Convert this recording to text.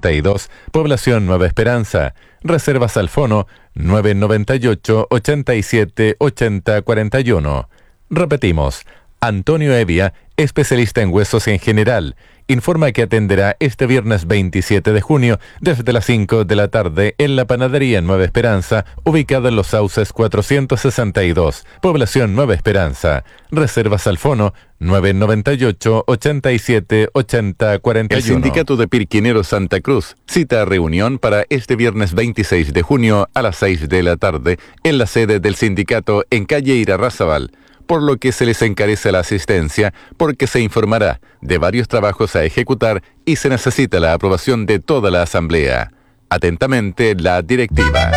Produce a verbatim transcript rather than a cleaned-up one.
ochenta y dos, población Nueva Esperanza. Reservas al fono nueve noventa y ocho, ochenta y siete, ochenta cuarenta y uno. Repetimos, Antonio Evia, especialista en huesos en general, informa que atenderá este viernes veintisiete de junio desde las cinco de la tarde en la panadería Nueva Esperanza, ubicada en Los Sauces cuatrocientos sesenta y dos, población Nueva Esperanza. Reservas al fono nueve noventa y ocho, ochenta y siete, ochenta cuarenta y uno. El Sindicato de Pirquineros Santa Cruz cita reunión para este viernes veintiséis de junio a las seis de la tarde en la sede del sindicato en calle Irarrázaval, por lo que se les encarece la asistencia porque se informará de varios trabajos a ejecutar y se necesita la aprobación de toda la asamblea. Atentamente, la directiva.